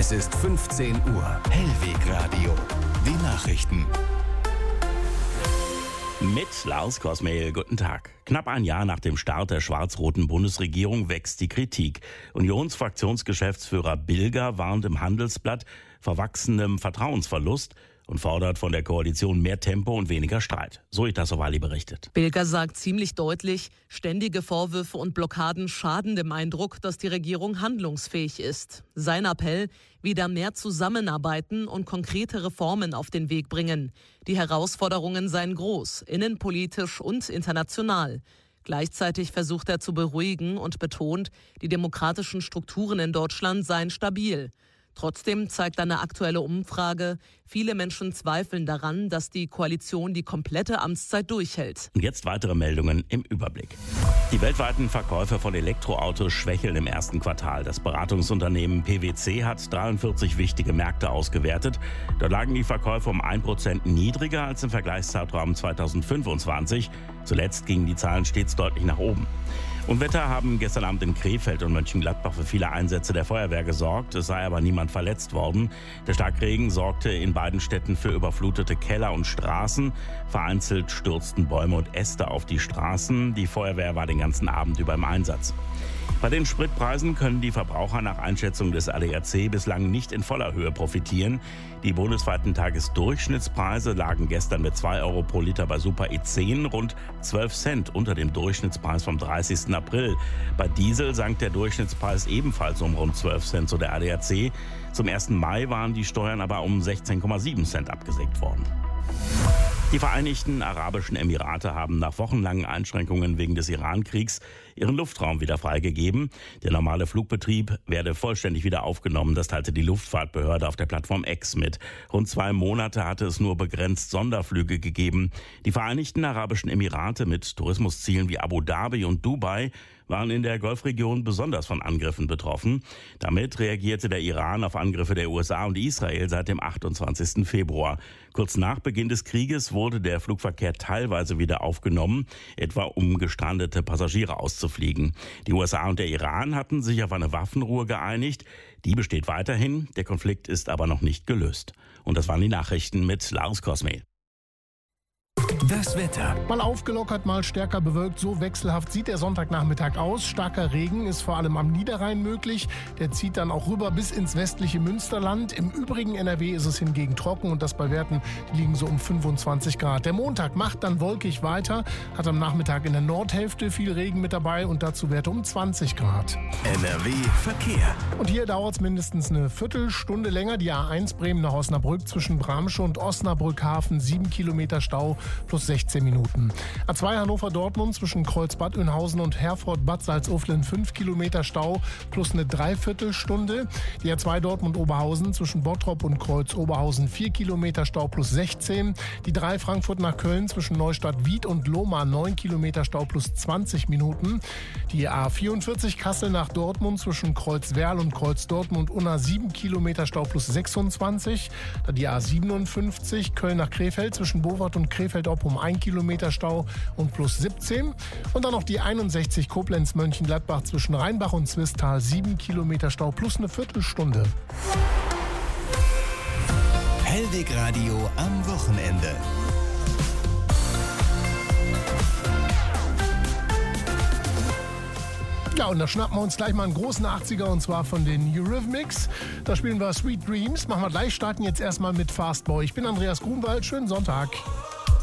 Es ist 15 Uhr. Hellwegradio. Die Nachrichten. Mit Lars Kosmehl, guten Tag. Knapp ein Jahr nach dem Start der schwarz-roten Bundesregierung wächst die Kritik. Unionsfraktionsgeschäftsführer Bilger warnt im Handelsblatt vor wachsendem Vertrauensverlust und fordert von der Koalition mehr Tempo und weniger Streit. Zoe Tassovali berichtet. Bilger sagt ziemlich deutlich, ständige Vorwürfe und Blockaden schaden dem Eindruck, dass die Regierung handlungsfähig ist. Sein Appell, wieder mehr zusammenarbeiten und konkrete Reformen auf den Weg bringen. Die Herausforderungen seien groß, innenpolitisch und international. Gleichzeitig versucht er zu beruhigen und betont, die demokratischen Strukturen in Deutschland seien stabil. Trotzdem zeigt eine aktuelle Umfrage, viele Menschen zweifeln daran, dass die Koalition die komplette Amtszeit durchhält. Und jetzt weitere Meldungen im Überblick. Die weltweiten Verkäufe von Elektroautos schwächeln im ersten Quartal. Das Beratungsunternehmen PwC hat 43 wichtige Märkte ausgewertet. Dort lagen die Verkäufe um 1% niedriger als im Vergleichszeitraum 2025. Zuletzt gingen die Zahlen stets deutlich nach oben. Unwetter haben gestern Abend in Krefeld und Mönchengladbach für viele Einsätze der Feuerwehr gesorgt. Es sei aber niemand verletzt worden. Der Starkregen sorgte in beiden Städten für überflutete Keller und Straßen. Vereinzelt stürzten Bäume und Äste auf die Straßen. Die Feuerwehr war den ganzen Abend über im Einsatz. Bei den Spritpreisen können die Verbraucher nach Einschätzung des ADAC bislang nicht in voller Höhe profitieren. Die bundesweiten Tagesdurchschnittspreise lagen gestern mit 2 Euro pro Liter bei Super E10 rund 12 Cent unter dem Durchschnittspreis vom 30. April. Bei Diesel sank der Durchschnittspreis ebenfalls um rund 12 Cent, so der ADAC. Zum 1. Mai waren die Steuern aber um 16,7 Cent abgesenkt worden. Die Vereinigten Arabischen Emirate haben nach wochenlangen Einschränkungen wegen des Iran-Kriegs ihren Luftraum wieder freigegeben. Der normale Flugbetrieb werde vollständig wieder aufgenommen, das teilte die Luftfahrtbehörde auf der Plattform X mit. Rund 2 Monate hatte es nur begrenzt Sonderflüge gegeben. Die Vereinigten Arabischen Emirate mit Tourismuszielen wie Abu Dhabi und Dubai waren in der Golfregion besonders von Angriffen betroffen. Damit reagierte der Iran auf Angriffe der USA und Israel seit dem 28. Februar. Kurz nach Beginn des Krieges wurde der Flugverkehr teilweise wieder aufgenommen, etwa um gestrandete Passagiere auszufliegen. Die USA und der Iran hatten sich auf eine Waffenruhe geeinigt. Die besteht weiterhin, der Konflikt ist aber noch nicht gelöst. Und das waren die Nachrichten mit Lars Kosmehl. Das Wetter. Mal aufgelockert, mal stärker bewölkt. So wechselhaft sieht der Sonntagnachmittag aus. Starker Regen ist vor allem am Niederrhein möglich. Der zieht dann auch rüber bis ins westliche Münsterland. Im übrigen NRW ist es hingegen trocken und das bei Werten, die liegen so um 25 Grad. Der Montag macht dann wolkig weiter, hat am Nachmittag in der Nordhälfte viel Regen mit dabei und dazu Werte um 20 Grad. NRW Verkehr. Und hier dauert es mindestens eine Viertelstunde länger. Die A1 Bremen nach Osnabrück zwischen Bramsche und Osnabrück-Hafen 7 Kilometer Stau plus 16 Minuten. A2 Hannover-Dortmund zwischen Kreuzbad Oeynhausen und Herford-Bad Salzuflen 5 Kilometer Stau plus eine Dreiviertelstunde. Die A2 Dortmund-Oberhausen zwischen Bottrop und Kreuz-Oberhausen 4 Kilometer Stau plus 16. Die 3 Frankfurt nach Köln zwischen Neustadt-Wied und Lohmar 9 Kilometer Stau plus 20 Minuten. Die A44 Kassel nach Dortmund zwischen Kreuz-Werl und Kreuz-Dortmund-Unna 7 Kilometer Stau plus 26. Dann die A57 Köln nach Krefeld zwischen Bowart und Krefeld-Opp um 1 Kilometer Stau und plus 17. Und dann noch die 61 Koblenz-Mönchengladbach zwischen Rheinbach und Zwistal 7 Kilometer Stau plus eine Viertelstunde. Hellwegradio am Wochenende. Ja, und da schnappen wir uns gleich mal einen großen 80er und zwar von den Eurythmics. Da spielen wir Sweet Dreams. Machen wir gleich, starten jetzt erstmal mit Fastboy. Ich bin Andreas Grunwald, schönen Sonntag.